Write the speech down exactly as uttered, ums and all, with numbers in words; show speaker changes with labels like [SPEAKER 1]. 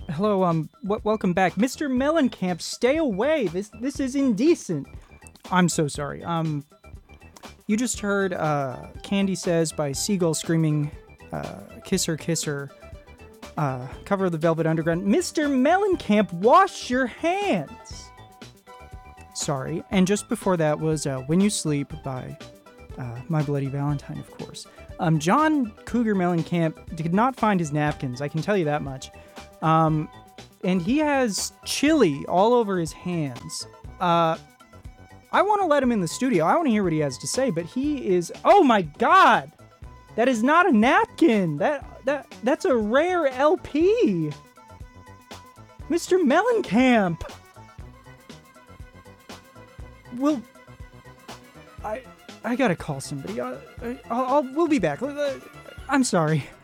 [SPEAKER 1] hello, um, w- welcome back. Mister Mellencamp, stay away. This this is indecent. I'm so sorry. Um, you just heard, uh, Candy Says by Seagull Screaming, uh, Kiss Her, Kiss Her, uh, cover of the Velvet Underground. Mister Mellencamp, wash your hands. Sorry. And just before that was, uh, When You Sleep by, uh, My Bloody Valentine, of course. Um, John Cougar Mellencamp did not find his napkins, I can tell you that much. Um, and he has chili all over his hands. Uh, I want to let him in the studio. I want to hear what he has to say, but he is, oh my God, that is not a napkin. That, that, that's a rare L P. Mister Mellencamp. Well, I, I gotta call somebody. I, I, I'll, I'll, we'll be back. I'm sorry.